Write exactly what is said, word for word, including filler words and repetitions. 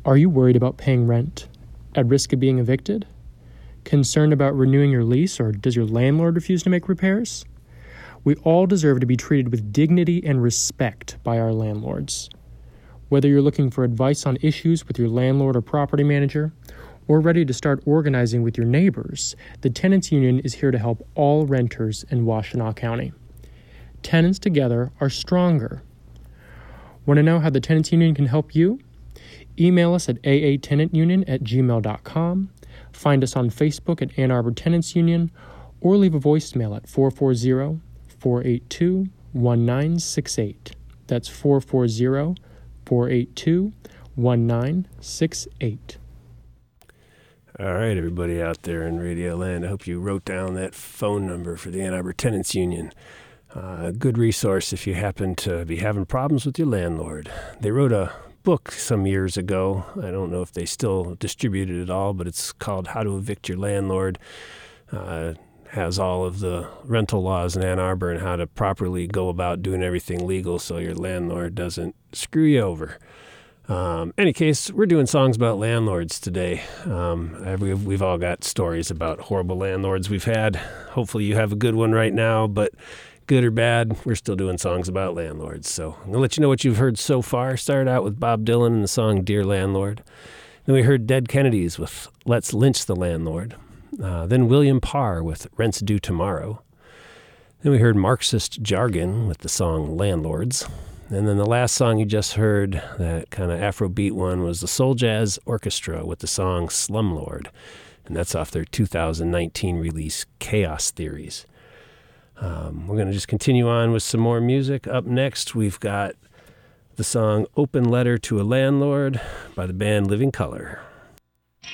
Are you worried about paying rent? At risk of being evicted? Concerned about renewing your lease, or does your landlord refuse to make repairs? We all deserve to be treated with dignity and respect by our landlords. Whether you're looking for advice on issues with your landlord or property manager, or ready to start organizing with your neighbors, the Tenants Union is here to help all renters in Washtenaw County. Tenants together are stronger. Want to know how the Tenants Union can help you? Email us at a a tenant union at gmail dot com, find us on Facebook at Ann Arbor Tenants Union, or leave a voicemail at four four zero, four eight two, one nine six eight. That's four four zero, four eight two, one nine six eight. All right, everybody out there in Radio Land, I hope you wrote down that phone number for the Ann Arbor Tenants Union. Uh, a good resource if you happen to be having problems with your landlord. They wrote a book some years ago. I don't know if they still distribute it at all, but it's called How to Evict Your Landlord. Uh, has all of the rental laws in Ann Arbor and how to properly go about doing everything legal so your landlord doesn't screw you over. Um, any case, we're doing songs about landlords today. Um, we've, we've all got stories about horrible landlords we've had. Hopefully you have a good one right now, but good or bad, we're still doing songs about landlords. So I'm going to let you know what you've heard so far. Started out with Bob Dylan and the song Dear Landlord. Then we heard Dead Kennedys with Let's Lynch the Landlord. Uh, then William Parr with Rent's Due Tomorrow. Then we heard Marxist Jargon with the song Landlords. And then the last song you just heard, that kind of Afrobeat one, was the Soul Jazz Orchestra with the song Slumlord. And that's off their two thousand nineteen release, Chaos Theories. Um, we're going to just continue on with some more music. Up next, we've got the song Open Letter to a Landlord by the band Living Colour.